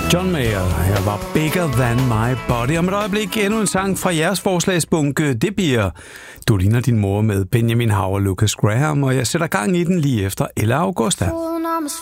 John Mayer, her var Bigger Than My Body. Om et øjeblik endnu en sang fra jeres forslagsbunke. Det bliver Du ligner din mor med Benjamin Hav og Lucas Graham, og jeg sætter gang i den lige efter Ella Augusta.